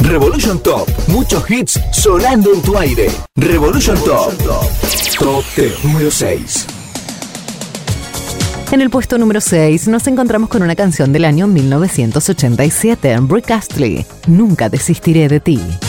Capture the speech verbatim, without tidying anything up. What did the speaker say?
Revolution Top. Muchos hits sonando en tu aire. Revolution Top. Top número seis. En el puesto número seis nos encontramos con una canción del año mil novecientos ochenta y siete, Rick Astley, Nunca desistiré de ti.